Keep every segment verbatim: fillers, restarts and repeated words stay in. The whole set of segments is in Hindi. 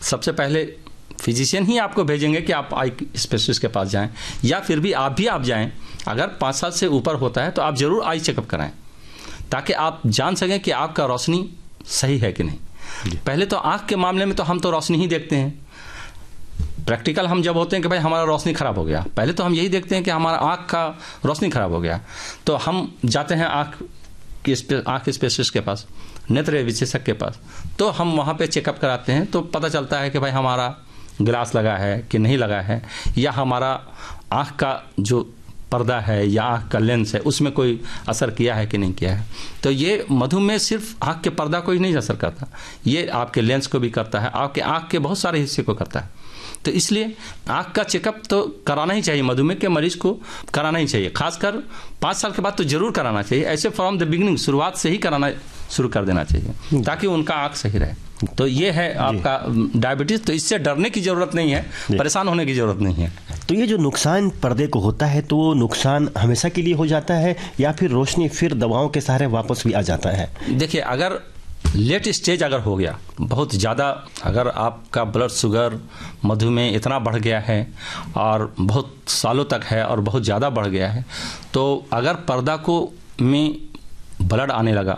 सबसे पहले फिजिशियन ही आपको भेजेंगे कि आप आई स्पेशलिस्ट के पास जाएं, या फिर भी आप भी आप जाएं। अगर पाँच साल से ऊपर होता है तो आप ज़रूर आई चेकअप कराएं, ताकि आप जान सकें कि आपका रोशनी सही है कि नहीं। पहले तो आँख के मामले में तो हम तो रोशनी ही देखते हैं। प्रैक्टिकल हम जब होते हैं कि भाई हमारा रोशनी ख़राब हो गया, पहले तो हम यही देखते हैं कि हमारा आँख का रोशनी ख़राब हो गया, तो हम जाते हैं आँख की आँख के स्पेशलिस्ट के पास, नेत्र विशेषज्ञ के पास, तो हम वहाँ पे चेकअप कराते हैं। तो पता चलता है कि भाई हमारा ग्लास लगा है कि नहीं लगा है, या हमारा आँख का जो पर्दा है या आँख का लेंस है उसमें कोई असर किया है कि नहीं किया है। तो ये मधुमेह सिर्फ आँख के पर्दा को ही नहीं असर करता, ये आपके लेंस को भी करता है, आपके आँख के बहुत सारे हिस्से को करता है। तो इसलिए आँख का चेकअप तो कराना ही चाहिए, मधुमेह के मरीज को कराना ही चाहिए। खासकर पाँच साल के बाद तो जरूर कराना चाहिए, ऐसे फ्रॉम द बिगिनिंग, शुरुआत से ही कराना शुरू कर देना चाहिए, ताकि उनका आँख सही रहे। तो ये है आपका डायबिटीज़। तो इससे डरने की ज़रूरत नहीं है, परेशान होने की ज़रूरत नहीं है। तो ये जो नुकसान पर्दे को होता है, तो वो नुकसान हमेशा के लिए हो जाता है या फिर रोशनी फिर दवाओं के सहारे वापस भी आ जाता है? देखिए, अगर लेट स्टेज अगर हो गया, बहुत ज़्यादा, अगर आपका ब्लड शुगर मधुमेह इतना बढ़ गया है और बहुत सालों तक है और बहुत ज़्यादा बढ़ गया है, तो अगर पर्दा को में ब्लड आने लगा,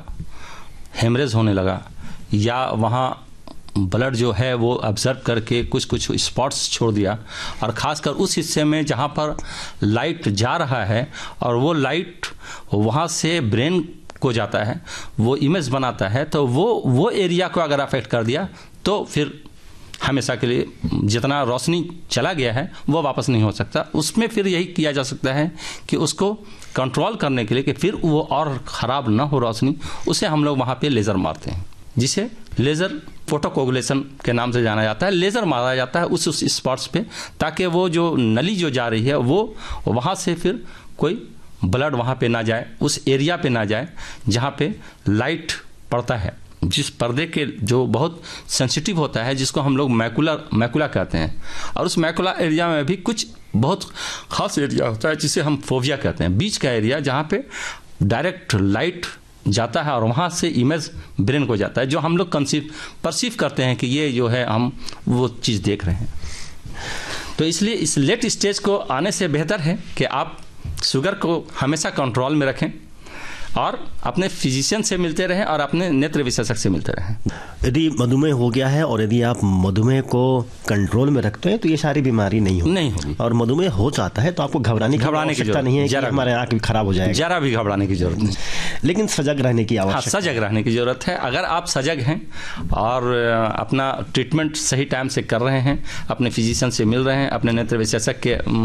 हेमरेज होने लगा, या वहाँ ब्लड जो है वो ऑब्जर्व करके कुछ कुछ स्पॉट्स छोड़ दिया, और ख़ासकर उस हिस्से में जहाँ पर लाइट जा रहा है और वो लाइट वहाँ से ब्रेन को जाता है, वो इमेज बनाता है, तो वो वो एरिया को अगर अफेक्ट कर दिया तो फिर हमेशा के लिए जितना रोशनी चला गया है वो वापस नहीं हो सकता। उसमें फिर यही किया जा सकता है कि उसको कंट्रोल करने के लिए कि फिर वो और ख़राब ना हो रोशनी, उसे हम लोग वहाँ पे लेज़र मारते हैं, जिसे लेज़र फोटोकोगुलेशन के नाम से जाना जाता है। लेज़र मारा जाता है उस उस स्पॉट्स पे, ताकि वो जो नली जो जा रही है वो वहाँ से फिर कोई ब्लड वहाँ पे ना जाए, उस एरिया पे ना जाए जहाँ पे लाइट पड़ता है, जिस पर्दे के जो बहुत सेंसिटिव होता है, जिसको हम लोग मैकुला मैकुला कहते हैं। और उस मैकुला एरिया में भी कुछ बहुत खास एरिया होता है जिसे हम फोविया कहते हैं, बीच का एरिया जहाँ पे डायरेक्ट लाइट जाता है और वहाँ से इमेज ब्रेन को जाता है, जो हम लोग कंसीव परसीव करते हैं कि ये जो है हम वो चीज़ देख रहे हैं। तो इसलिए इस लेट स्टेज को आने से बेहतर है कि आप शुगर को हमेशा कंट्रोल में रखें और अपने फिजिशियन से मिलते रहें और अपने नेत्र विशेषज्ञ से मिलते रहें। यदि मधुमेह हो गया है और यदि आप मधुमेह को कंट्रोल में रखते हैं तो ये सारी बीमारी नहीं होगी नहीं होगी। और मधुमेह हो जाता है तो आपको घबराने की घबराने की आवश्यकता नहीं है कि हमारे आँख भी खराब हो जाएगा, जरा भी घबराने की जरूरत नहीं, लेकिन सजग रहने की आवश्यकता। हाँ, सजग रहने की जरूरत है। अगर आप सजग हैं और अपना ट्रीटमेंट सही टाइम से कर रहे हैं, अपने फिजिशियन से मिल रहे हैं, अपने नेत्र विशेषज्ञ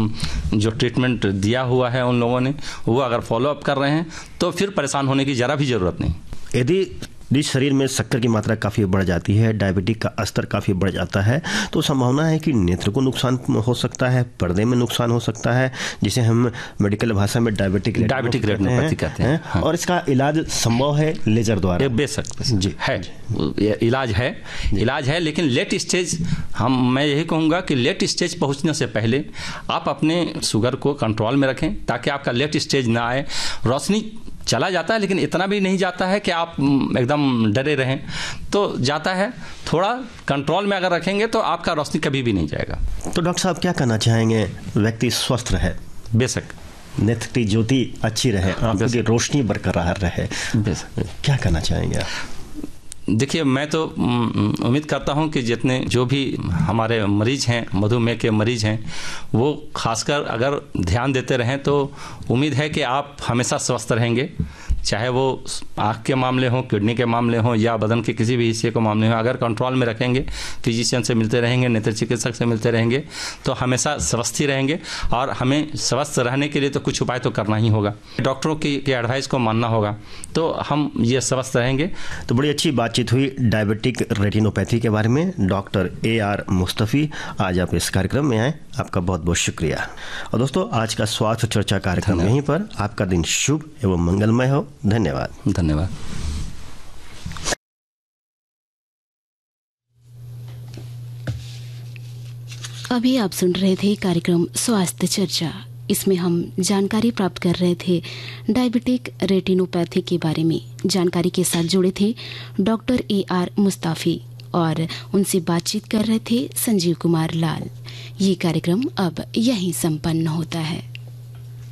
के जो ट्रीटमेंट दिया हुआ है उन लोगों ने वो अगर फॉलोअप कर रहे हैं, तो फिर परेशान होने की जरा भी जरूरत नहीं। यदि जिस शरीर में शक्कर की मात्रा काफ़ी बढ़ जाती है, डायबिटिक का स्तर काफ़ी बढ़ जाता है, तो संभावना है कि नेत्र को नुकसान हो सकता है, पर्दे में नुकसान हो सकता है, जिसे हम मेडिकल भाषा में डायबिटिक डायबिटिक रेटिनोपैथी कहते हैं। हाँ। और इसका इलाज संभव है लेजर द्वारा? बेशक जी है, इलाज है इलाज है लेकिन लेट स्टेज, हम मैं यही कहूँगा कि लेट स्टेज पहुँचने से पहले आप अपने शुगर को कंट्रोल में रखें, ताकि आपका लेट स्टेज ना आए। रोशनी चला जाता है लेकिन इतना भी नहीं जाता है कि आप एकदम डरे रहें, तो जाता है, थोड़ा कंट्रोल में अगर रखेंगे तो आपका रोशनी कभी भी नहीं जाएगा। तो डॉक्टर साहब क्या कहना चाहेंगे? व्यक्ति स्वस्थ रहे, बेशक नेत्र की ज्योति अच्छी रहे, आंखों की रोशनी बरकरार रहे, बेशक क्या कहना चाहेंगे आप? देखिए, मैं तो उम्मीद करता हूं कि जितने जो भी हमारे मरीज हैं, मधुमेह के मरीज हैं, वो खासकर अगर ध्यान देते रहें तो उम्मीद है कि आप हमेशा स्वस्थ रहेंगे, चाहे वो आँख के मामले हों, किडनी के मामले हों या बदन के किसी भी हिस्से को मामले हों। अगर कंट्रोल में रखेंगे, फिजिशियन से मिलते रहेंगे, नेत्र चिकित्सक से मिलते रहेंगे, तो हमेशा स्वस्थ ही रहेंगे। और हमें स्वस्थ रहने के लिए तो कुछ उपाय तो करना ही होगा, डॉक्टरों की, की एडवाइस को मानना होगा, तो हम ये स्वस्थ रहेंगे। तो बड़ी अच्छी बातचीत हुई डायबिटिक रेटिनोपैथी के बारे में। डॉक्टर ए आर मुस्तफ़ी, आज आप इस कार्यक्रम में आए, आपका बहुत बहुत शुक्रिया। और दोस्तों, आज का स्वास्थ्य चर्चा कार्यक्रम यहीं पर। आपका दिन शुभ एवं मंगलमय हो। धन्यवाद। धन्यवाद। अभी आप सुन रहे थे कार्यक्रम स्वास्थ्य चर्चा। इसमें हम जानकारी प्राप्त कर रहे थे डायबिटिक रेटिनोपैथी के बारे में। जानकारी के साथ जुड़े थे डॉक्टर ए आर मुस्तफ़ी। और उनसे बातचीत कर रहे थे संजीव कुमार लाल। ये कार्यक्रम अब यहीं संपन्न होता है।